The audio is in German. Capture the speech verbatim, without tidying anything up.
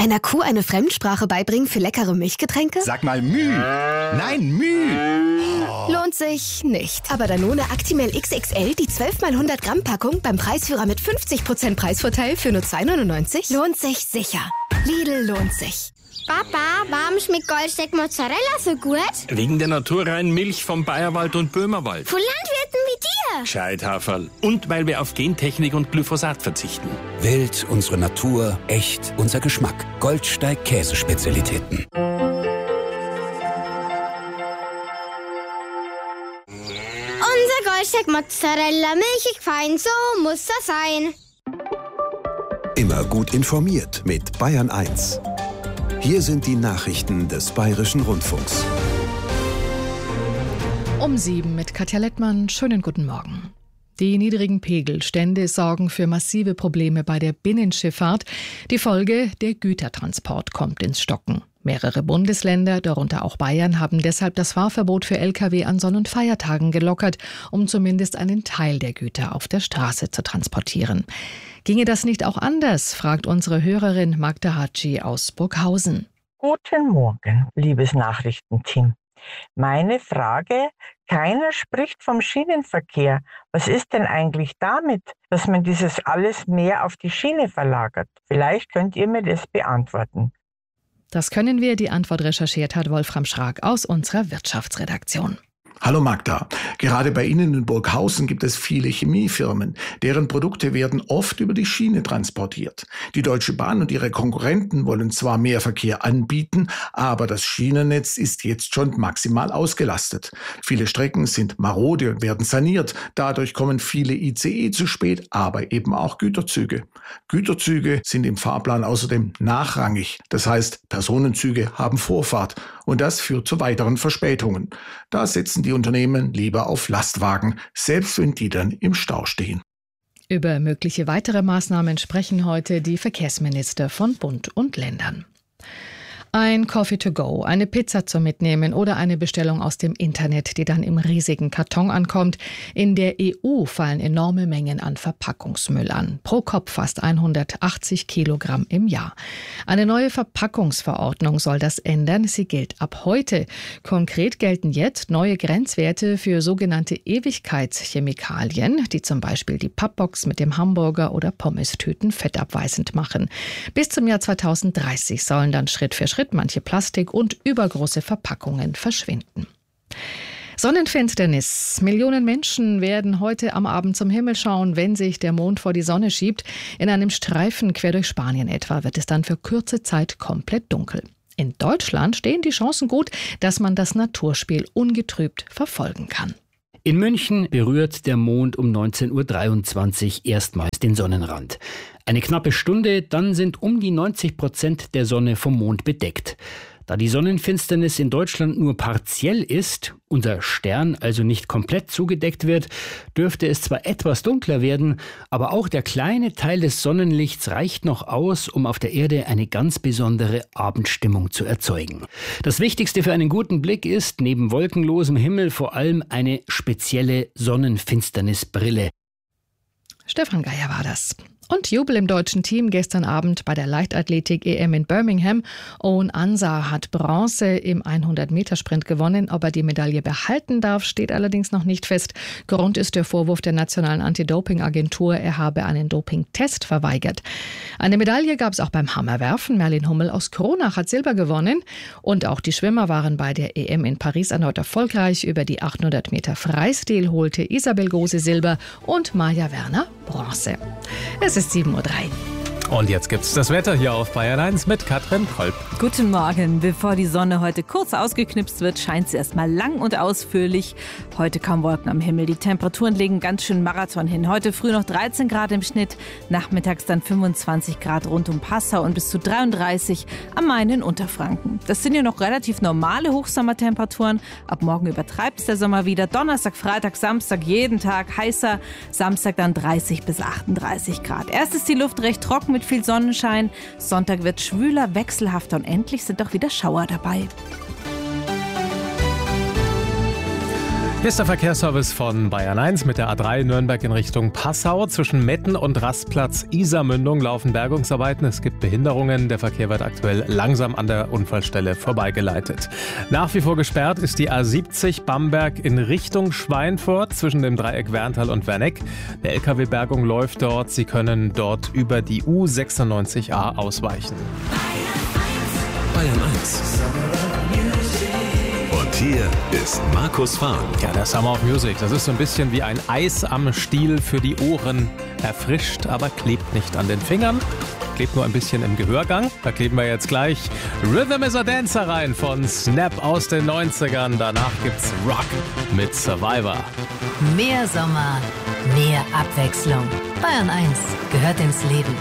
Einer Kuh eine Fremdsprache beibringen für leckere Milchgetränke? Sag mal Müh. Nein, Müh. Oh. Lohnt sich nicht. Aber Danone Actimel X X L, die zwölf mal hundert Gramm Packung beim Preisführer mit fünfzig Prozent Preisvorteil für nur zwei neunundneunzig, lohnt sich sicher. Lidl lohnt sich. Papa, warum schmeckt Goldsteak Mozzarella so gut? Wegen der naturreinen Milch vom Bayerwald und Böhmerwald. Von Landwirten wie dir. Gescheithaferl. Und weil wir auf Gentechnik und Glyphosat verzichten. Wild, unsere Natur, echt, unser Geschmack. Goldsteig Käsespezialitäten. Unser Goldsteak Mozzarella, milchig fein, so muss das sein. Immer gut informiert mit Bayern eins. Hier sind die Nachrichten des Bayerischen Rundfunks. Um sieben mit Katja Lettmann. Schönen guten Morgen. Die niedrigen Pegelstände sorgen für massive Probleme bei der Binnenschifffahrt. Die Folge: der Gütertransport kommt ins Stocken. Mehrere Bundesländer, darunter auch Bayern, haben deshalb das Fahrverbot für L K W an Sonn- und Feiertagen gelockert, um zumindest einen Teil der Güter auf der Straße zu transportieren. Ginge das nicht auch anders, fragt unsere Hörerin Magda Hatschi aus Burghausen. Guten Morgen, liebes Nachrichtenteam. Meine Frage: Keiner spricht vom Schienenverkehr. Was ist denn eigentlich damit, dass man dieses alles mehr auf die Schiene verlagert? Vielleicht könnt ihr mir das beantworten. Das können wir. Die Antwort recherchiert hat Wolfram Schrag aus unserer Wirtschaftsredaktion. Hallo Magda. Gerade bei Ihnen in Burghausen gibt es viele Chemiefirmen. Deren Produkte werden oft über die Schiene transportiert. Die Deutsche Bahn und ihre Konkurrenten wollen zwar mehr Verkehr anbieten, aber das Schienennetz ist jetzt schon maximal ausgelastet. Viele Strecken sind marode und werden saniert. Dadurch kommen viele I C E zu spät, aber eben auch Güterzüge. Güterzüge sind im Fahrplan außerdem nachrangig. Das heißt, Personenzüge haben Vorfahrt. Und das führt zu weiteren Verspätungen. Da setzen die Unternehmen lieber auf Lastwagen, selbst wenn die dann im Stau stehen. Über mögliche weitere Maßnahmen sprechen heute die Verkehrsminister von Bund und Ländern. Ein Coffee to go, eine Pizza zum Mitnehmen oder eine Bestellung aus dem Internet, die dann im riesigen Karton ankommt. In der E U fallen enorme Mengen an Verpackungsmüll an. Pro Kopf fast hundertachtzig Kilogramm im Jahr. Eine neue Verpackungsverordnung soll das ändern. Sie gilt ab heute. Konkret gelten jetzt neue Grenzwerte für sogenannte Ewigkeitschemikalien, die zum Beispiel die Pappbox mit dem Hamburger oder Pommestüten fettabweisend machen. Bis zum Jahr zweitausenddreißig sollen dann Schritt für Schritt manche Plastik- und übergroße Verpackungen verschwinden. Sonnenfinsternis. Millionen Menschen werden heute am Abend zum Himmel schauen, wenn sich der Mond vor die Sonne schiebt. In einem Streifen quer durch Spanien etwa wird es dann für kurze Zeit komplett dunkel. In Deutschland stehen die Chancen gut, dass man das Naturspiel ungetrübt verfolgen kann. In München berührt der Mond um neunzehn Uhr dreiundzwanzig erstmals den Sonnenrand. Eine knappe Stunde, dann sind um die neunzig Prozent der Sonne vom Mond bedeckt. Da die Sonnenfinsternis in Deutschland nur partiell ist, unser Stern also nicht komplett zugedeckt wird, dürfte es zwar etwas dunkler werden, aber auch der kleine Teil des Sonnenlichts reicht noch aus, um auf der Erde eine ganz besondere Abendstimmung zu erzeugen. Das Wichtigste für einen guten Blick ist, neben wolkenlosem Himmel, vor allem eine spezielle Sonnenfinsternisbrille. Stefan Geier war das. Und Jubel im deutschen Team gestern Abend bei der Leichtathletik-E M in Birmingham. Owen Ansah hat Bronze im hundert-Meter-Sprint gewonnen. Ob er die Medaille behalten darf, steht allerdings noch nicht fest. Grund ist der Vorwurf der Nationalen Anti-Doping-Agentur, er habe einen Dopingtest verweigert. Eine Medaille gab es auch beim Hammerwerfen. Merlin Hummel aus Kronach hat Silber gewonnen. Und auch die Schwimmer waren bei der E M in Paris erneut erfolgreich. Über die achthundert Meter Freistil holte Isabel Gose Silber und Maja Werner Bronze. Es ist sieben Uhr drei. Und jetzt gibt's das Wetter hier auf Bayern eins mit Katrin Kolb. Guten Morgen. Bevor die Sonne heute kurz ausgeknipst wird, scheint sie erstmal lang und ausführlich. Heute kaum Wolken am Himmel. Die Temperaturen legen ganz schön Marathon hin. Heute früh noch dreizehn Grad im Schnitt, nachmittags dann fünfundzwanzig Grad rund um Passau und bis zu dreiunddreißig am Main in Unterfranken. Das sind ja noch relativ normale Hochsommertemperaturen. Ab morgen übertreibt es der Sommer wieder. Donnerstag, Freitag, Samstag jeden Tag heißer. Samstag dann dreißig bis achtunddreißig Grad. Erst ist die Luft recht trocken mit viel Sonnenschein. Sonntag wird schwüler, wechselhafter und endlich sind auch wieder Schauer dabei. Hier ist der Verkehrsservice von Bayern eins mit der A drei Nürnberg in Richtung Passau. Zwischen Metten und Rastplatz Isarmündung laufen Bergungsarbeiten. Es gibt Behinderungen. Der Verkehr wird aktuell langsam an der Unfallstelle vorbeigeleitet. Nach wie vor gesperrt ist die A siebzig Bamberg in Richtung Schweinfurt zwischen dem Dreieck Werntal und Werneck. Eine L K W-Bergung läuft dort. Sie können dort über die U sechsundneunzig A ausweichen. Bayern eins. Hier ist Markus Fahren. Ja, der Summer of Music, das ist so ein bisschen wie ein Eis am Stiel für die Ohren. Erfrischt, aber klebt nicht an den Fingern. Klebt nur ein bisschen im Gehörgang. Da kleben wir jetzt gleich Rhythm is a Dancer rein von Snap aus den neunzigern. Danach gibt's Rock mit Survivor. Mehr Sommer, mehr Abwechslung. Bayern eins gehört ins Leben.